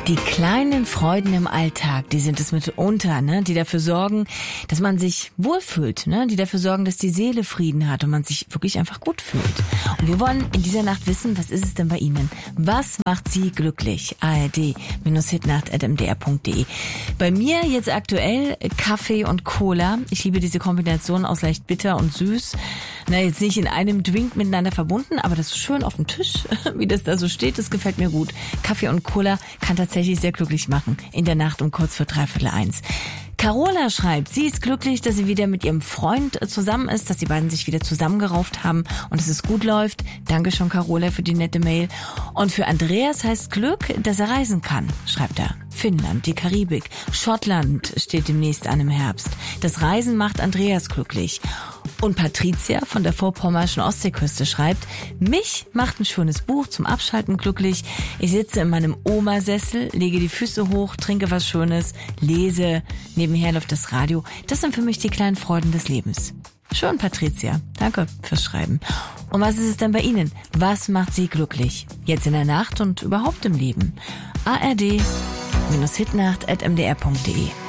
Die kleinen Freuden im Alltag, die sind es mitunter, ne, die dafür sorgen, dass man sich wohlfühlt, ne, die dafür sorgen, dass die Seele Frieden hat und man sich wirklich einfach gut fühlt. Und wir wollen in dieser Nacht wissen, was ist es denn bei Ihnen? Was macht Sie glücklich? ARD-hitnacht@mdr.de. Bei mir jetzt aktuell Kaffee und Cola. Ich liebe diese Kombination aus leicht bitter und süß. Na, jetzt nicht in einem Drink miteinander verbunden, aber das ist schön auf dem Tisch, wie das da so steht, das gefällt mir gut. Kaffee und Cola kann tatsächlich sehr glücklich machen. In der Nacht um kurz vor 1:45. Carola schreibt, sie ist glücklich, dass sie wieder mit ihrem Freund zusammen ist, dass die beiden sich wieder zusammengerauft haben und dass es gut läuft. Danke schon, Carola, für die nette Mail. Und für Andreas heißt Glück, dass er reisen kann, schreibt er. Finnland, die Karibik, Schottland steht demnächst an im Herbst. Das Reisen macht Andreas glücklich. Und Patricia von der vorpommerschen Ostseeküste schreibt, mich macht ein schönes Buch zum Abschalten glücklich. Ich sitze in meinem Omasessel, lege die Füße hoch, trinke was Schönes, lese, nebenher läuft das Radio. Das sind für mich die kleinen Freuden des Lebens. Schön, Patricia. Danke fürs Schreiben. Und was ist es denn bei Ihnen? Was macht Sie glücklich? Jetzt in der Nacht und überhaupt im Leben? ARD-hitnacht@mdr.de